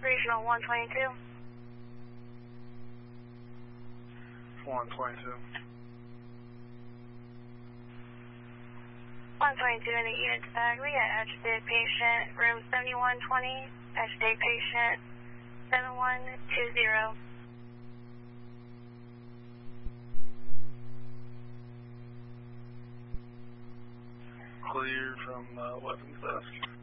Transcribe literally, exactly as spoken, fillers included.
Regional one twenty-two. one twenty-two. one twenty-two in the unit to Bagley at agitated patient, room seventy-one twenty, agitated patient seven one two zero. Clear from uh, weapons desk.